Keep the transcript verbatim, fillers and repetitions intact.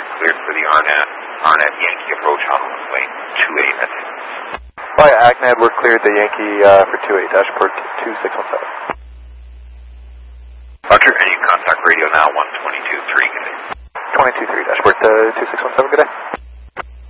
you're cleared for the Arnett, Arnett Yankee approach on runway two eight, that's it. Fly Agnad, we're cleared the Yankee uh, for two eight, dashboard two six one seven. Roger, and you contact radio now, one twenty-two three, good day. twenty-two three, dashboard uh, two six one seven, good day.